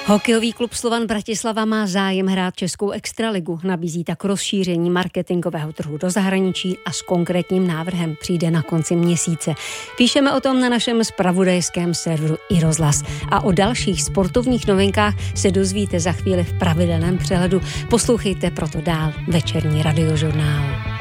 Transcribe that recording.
Hokejový klub Slovan Bratislava má zájem hrát českou extraligu. Nabízí tak rozšíření marketingového trhu do zahraničí a s konkrétním návrhem přijde na konci měsíce. Píšeme o tom na našem zpravodajském serveru iRozhlas. A o dalších sportovních novinkách se dozvíte za chvíli v pravidelném přehledu. Poslouchejte proto dál večerní radiožurnál.